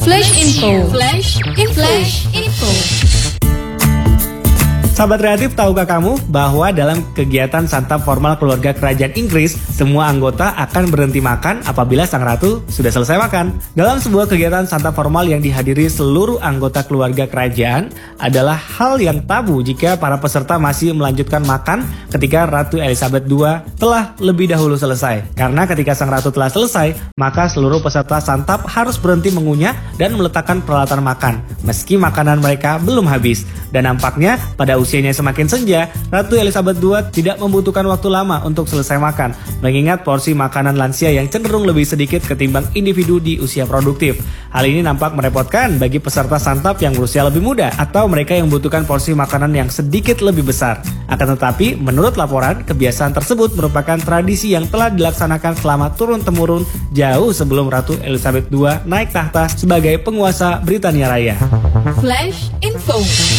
Flash Info. Flash Info. Flash Info. Sahabat kreatif, tahukah kamu bahwa dalam kegiatan santap formal keluarga kerajaan Inggris, semua anggota akan berhenti makan apabila sang ratu sudah selesai makan? Dalam sebuah kegiatan santap formal yang dihadiri seluruh anggota keluarga kerajaan, adalah hal yang tabu jika para peserta masih melanjutkan makan ketika Ratu Elizabeth II telah lebih dahulu selesai. Karena ketika sang ratu telah selesai, maka seluruh peserta santap harus berhenti mengunyah dan meletakkan peralatan makan, meski makanan mereka belum habis. Dan nampaknya pada usianya semakin senja, Ratu Elizabeth II tidak membutuhkan waktu lama untuk selesai makan, mengingat porsi makanan lansia yang cenderung lebih sedikit ketimbang individu di usia produktif. Hal ini nampak merepotkan bagi peserta santap yang berusia lebih muda atau mereka yang membutuhkan porsi makanan yang sedikit lebih besar. Akan tetapi, menurut laporan, kebiasaan tersebut merupakan tradisi yang telah dilaksanakan selama turun-temurun jauh sebelum Ratu Elizabeth II naik tahta sebagai penguasa Britania Raya. Flash Info.